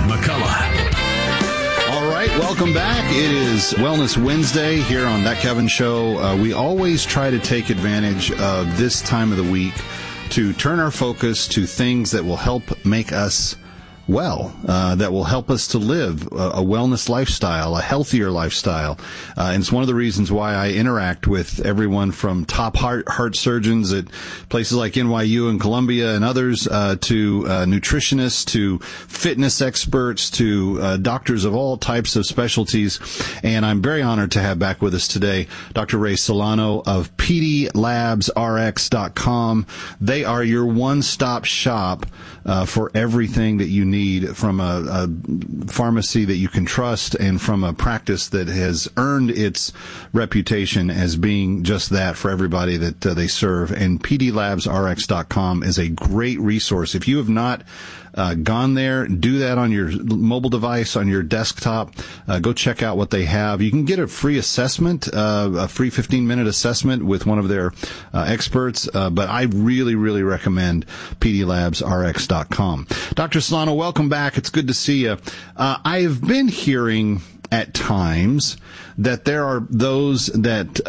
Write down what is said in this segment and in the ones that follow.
McCullough. All right, welcome back. It is Wellness Wednesday here on That Kevin Show. We always try to take advantage of this time of the week to turn our focus to things that will help make us well, that will help us to live a wellness lifestyle, a healthier lifestyle. And it's one of the reasons why I interact with everyone from top heart surgeons at places like NYU and Columbia and others, to nutritionists, to fitness experts, to doctors of all types of specialties. And I'm very honored to have back with us today Dr. Ray Solano of PDLabsRx.com. They are your one-stop shop for everything that you need from a pharmacy that you can trust and from a practice that has earned its reputation as being just that for everybody that they serve. And PDLabsRx.com is a great resource. If you have not gone there, do that on your mobile device, on your desktop. Go check out what they have. You can get a free assessment, a free 15-minute assessment with one of their experts, but I really, really recommend PDLabsRx.com. Dr. Solano, welcome back. It's good to see you. I've been hearing at times that there are those that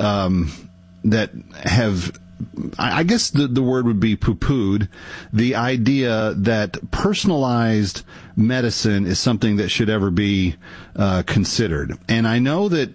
that have, I guess the word would be poo-pooed, the idea that personalized medicine is something that should ever be considered. And I know that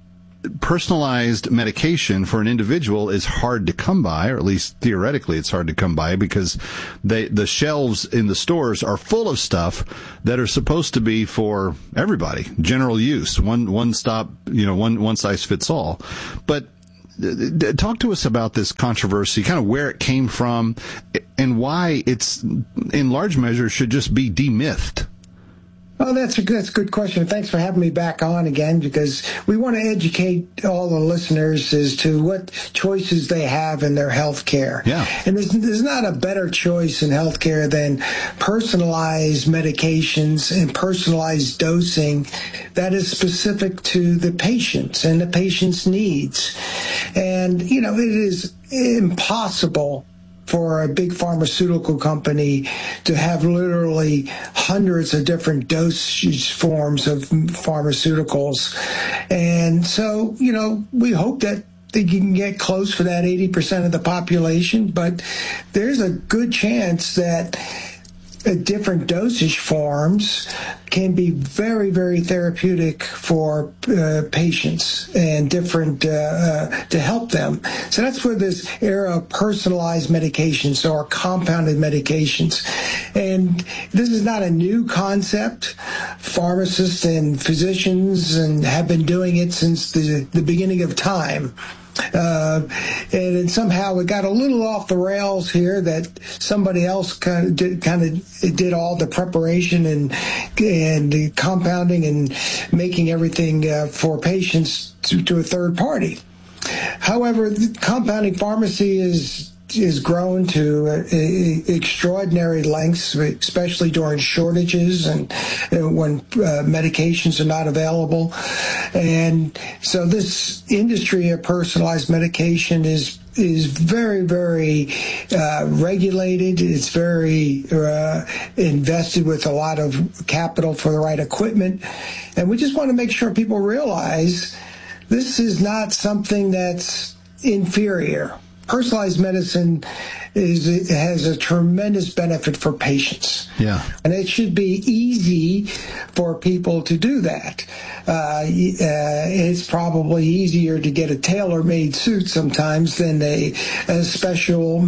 personalized medication for an individual is hard to come by, or at least theoretically it's hard to come by, because the shelves in the stores are full of stuff that are supposed to be for everybody, general use, one stop, one size fits all. But talk to us about this controversy, kind of where it came from, and why it's, in large measure, should just be demythed. Oh, that's a good question. Thanks for having me back on again, because we want to educate all the listeners as to what choices they have in their health care. Yeah. And there's not a better choice in health care than personalized medications and personalized dosing that is specific to the patient and the patient's needs. And, it is impossible for a big pharmaceutical company to have literally hundreds of different dosage forms of pharmaceuticals. And so, we hope that they can get close for that 80% of the population, but there's a good chance that different dosage forms can be very, very therapeutic for patients and different to help them. So that's where this era of personalized medications or compounded medications. And this is not a new concept. Pharmacists and physicians have been doing it since the beginning of time. And somehow it got a little off the rails here that somebody else kind of did all the preparation and the compounding and making everything for patients to a third party. However, compounding pharmacy is grown to extraordinary lengths, especially during shortages and when medications are not available. And so this industry of personalized medication is very, very regulated. It's very invested with a lot of capital for the right equipment. And we just want to make sure people realize this is not something that's inferior. Personalized medicine has a tremendous benefit for patients. Yeah. And it should be easy for people to do that. It's probably easier to get a tailor-made suit sometimes than a special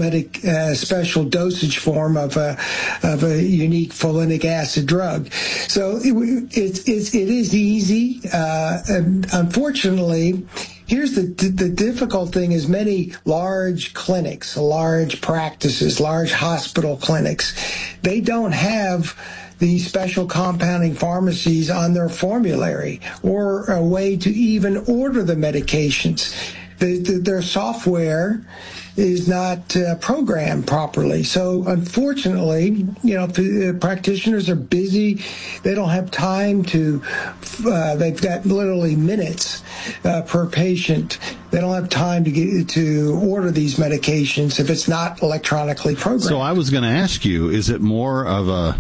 dosage form of a unique folinic acid drug. So it is easy. Unfortunately, here's the difficult thing is many large clinics, large practices, large hospital clinics, they don't have these special compounding pharmacies on their formulary or a way to even order the medications. Their software is not programmed properly. So unfortunately, practitioners are busy. They don't have time to, they've got literally minutes per patient. They don't have time to order these medications if it's not electronically programmed. So I was going to ask you, is it more of a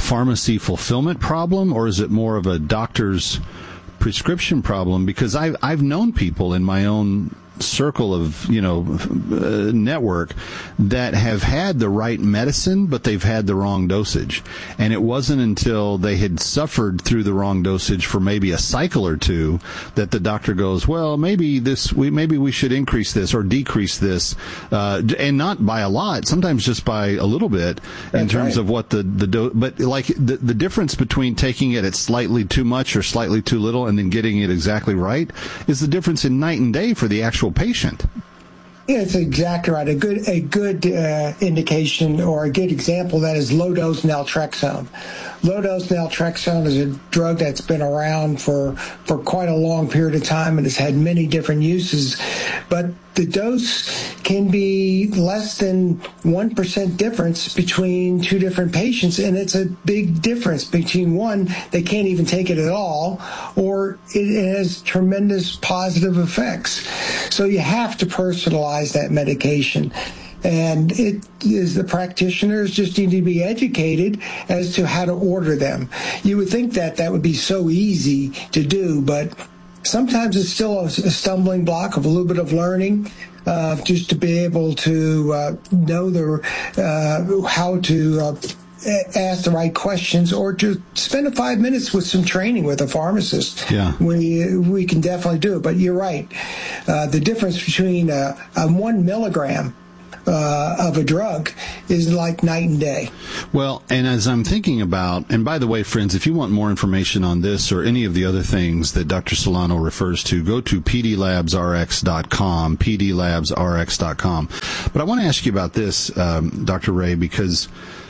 pharmacy fulfillment problem, or is it more of a doctor's prescription problem? Because I've known people in my own circle of network that have had the right medicine, but they've had the wrong dosage, and it wasn't until they had suffered through the wrong dosage for maybe a cycle or two that the doctor goes, well, maybe we should increase this or decrease this, and not by a lot, sometimes just by a little bit. That's in terms of what the dose, but like the difference between taking it at slightly too much or slightly too little and then getting it exactly right is the difference in night and day for the actual patient. Yeah, it's exactly right. A good indication or a good example of that is low-dose naltrexone. Low-dose naltrexone is a drug that's been around for quite a long period of time and has had many different uses, but the dose can be less than 1% difference between two different patients, and it's a big difference between one, they can't even take it at all, or it has tremendous positive effects. So you have to personalize that medication. And it is the practitioners just need to be educated as to how to order them. You would think that would be so easy to do, but sometimes it's still a stumbling block of a little bit of learning, just to be able to know how to ask the right questions, or to spend 5 minutes with some training with a pharmacist. Yeah. We can definitely do it. But you're right. The difference between a 1 milligram of a drug is like night and day. Well, and as I'm thinking about, and by the way, friends, if you want more information on this or any of the other things that Dr. Solano refers to, go to pdlabsrx.com, pdlabsrx.com. But I want to ask you about this, Dr. Ray, because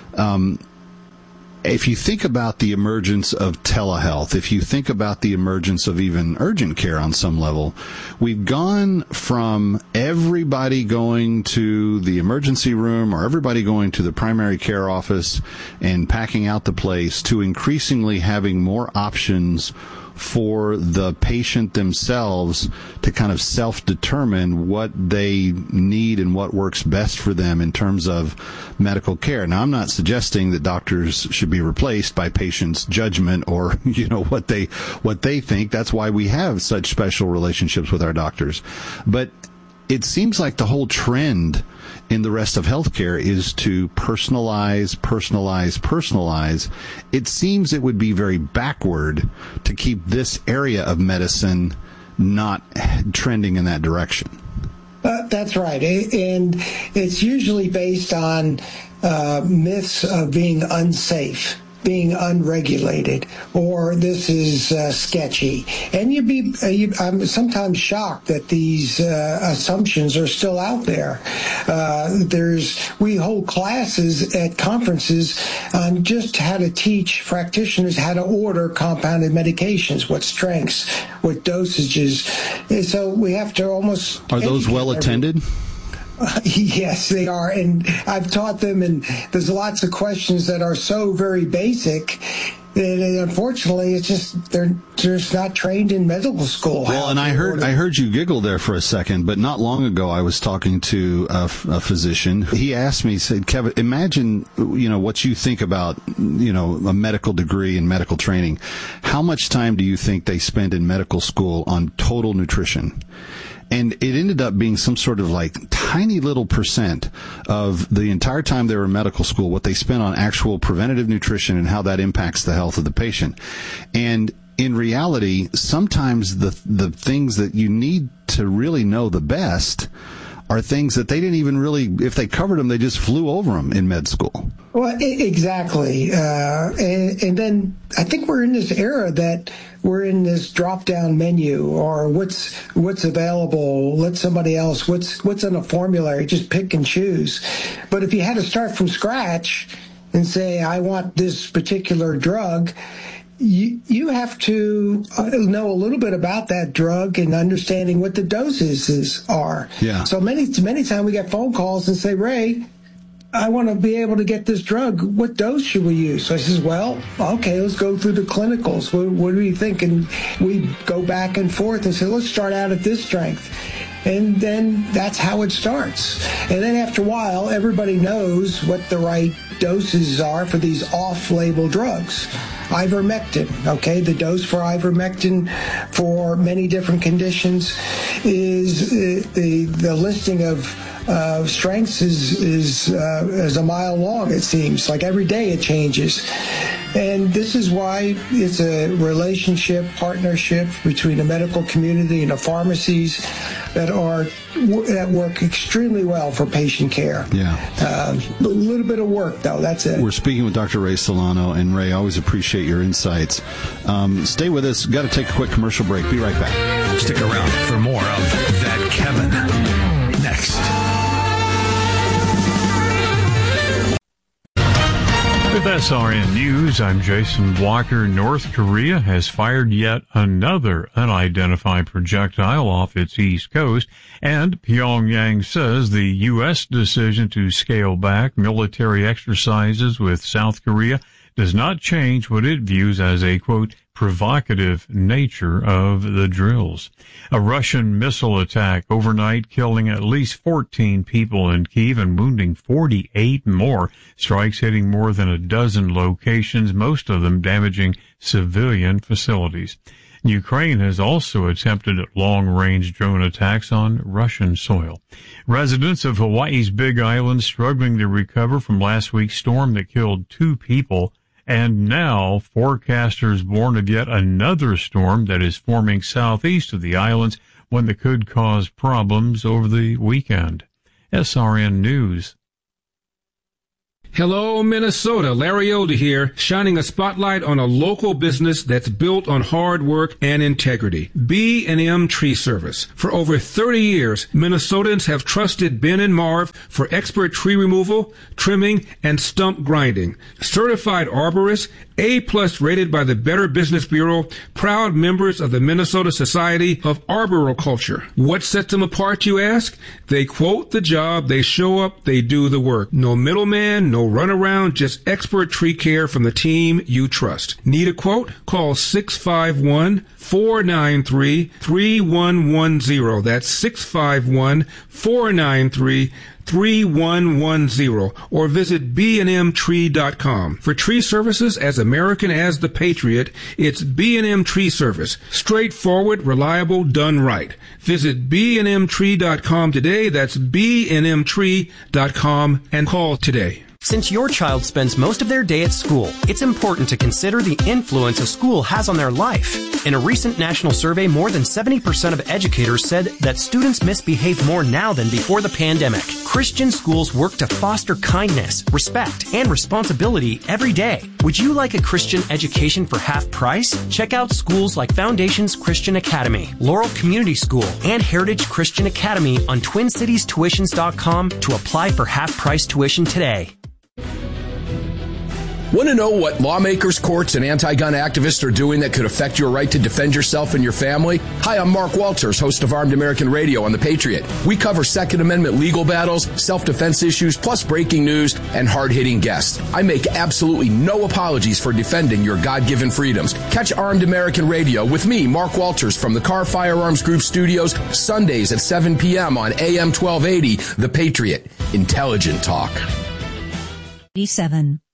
if you think about the emergence of telehealth, if you think about the emergence of even urgent care on some level, we've gone from everybody going to the emergency room or everybody going to the primary care office and packing out the place to increasingly having more options for the patient themselves to kind of self-determine what they need and what works best for them in terms of medical care. Now, I'm not suggesting that doctors should be replaced by patients' judgment or, what they think. That's why we have such special relationships with our doctors. But it seems like the whole trend in the rest of healthcare is to personalize. It seems it would be very backward to keep this area of medicine not trending in that direction. That's right. And it's usually based on myths of being unsafe, being unregulated, or this is sketchy. And I'm sometimes shocked that these assumptions are still out there. We hold classes at conferences on just how to teach practitioners how to order compounded medications, what strengths, what dosages. And so we have to almost... Are those well attended? Yes, they are, and I've taught them, and there's lots of questions that are so very basic that unfortunately it's just they're just not trained in medical school. Well, and I heard you giggle there for a second, but not long ago I was talking to a physician. He asked me, he said, Kevin, imagine what you think about a medical degree and medical training. How much time do you think they spend in medical school on total nutrition? And it ended up being some sort of like tiny little percent of the entire time they were in medical school, what they spent on actual preventative nutrition and how that impacts the health of the patient. And in reality, sometimes the things that you need to really know the best are things that they didn't even really, if they covered them, they just flew over them in med school. Well, exactly. And then I think we're in this era that we're in this drop-down menu, or what's available, let somebody else, what's on a formulary, just pick and choose. But if you had to start from scratch and say, I want this particular drug, you have to know a little bit about that drug and understanding what the doses are. Yeah. So many times we get phone calls and say, Ray, I want to be able to get this drug. What dose should we use? So I says, well, okay, let's go through the clinicals. What do you think? And we go back and forth and say, let's start out at this strength. And then that's how it starts. And then after a while, everybody knows what the right doses are for these off-label drugs. Ivermectin, okay, the dose for ivermectin for many different conditions is the listing of strengths is a mile long, it seems. Like every day it changes. And this is why it's a relationship, partnership between the medical community and the pharmacies that work extremely well for patient care. Yeah. A little bit of work, though. That's it. We're speaking with Dr. Ray Solano. And Ray, I always appreciate your insights. Stay with us. Got to take a quick commercial break. Be right back. Stick around for more of That Kevin next. With SRN News, I'm Jason Walker. North Korea has fired yet another unidentified projectile off its east coast, and Pyongyang says the U.S. decision to scale back military exercises with South Korea does not change what it views as a, quote, provocative nature of the drills. A Russian missile attack overnight killing at least 14 people in Kyiv and wounding 48 more. Strikes hitting more than a dozen locations, most of them damaging civilian facilities. Ukraine has also attempted long-range drone attacks on Russian soil. Residents of Hawaii's Big Island struggling to recover from last week's storm that killed 2 people. And now, forecasters warn of yet another storm that is forming southeast of the islands, one that could cause problems over the weekend. SRN News. Hello, Minnesota. Larry Elder here, shining a spotlight on a local business that's built on hard work and integrity. B&M Tree Service. For over 30 years, Minnesotans have trusted Ben and Marv for expert tree removal, trimming, and stump grinding. Certified arborists, A+ rated by the Better Business Bureau, proud members of the Minnesota Society of Arboriculture. What sets them apart, you ask? They quote the job, they show up, they do the work. No middleman, no runaround, just expert tree care from the team you trust. Need a quote? Call 651-493-3110. That's 651-493-3110, or visit bnmtree.com. For tree services as American as the Patriot, it's B&M Tree Service. Straightforward, reliable, done right. Visit bnmtree.com today. That's bnmtree.com, and call today. Since your child spends most of their day at school, it's important to consider the influence a school has on their life. In a recent national survey, more than 70% of educators said that students misbehave more now than before the pandemic. Christian schools work to foster kindness, respect, and responsibility every day. Would you like a Christian education for half price? Check out schools like Foundations Christian Academy, Laurel Community School, and Heritage Christian Academy on TwinCitiesTuitions.com to apply for half-price tuition today. Want to know what lawmakers, courts, and anti-gun activists are doing that could affect your right to defend yourself and your family? Hi, I'm Mark Walters, host of Armed American Radio on The Patriot. We cover Second Amendment legal battles, self-defense issues, plus breaking news and hard-hitting guests. I make absolutely no apologies for defending your God-given freedoms. Catch Armed American Radio with me, Mark Walters, from the Carr Firearms Group studios, Sundays at 7 p.m. on AM 1280, The Patriot. Intelligent talk. 87.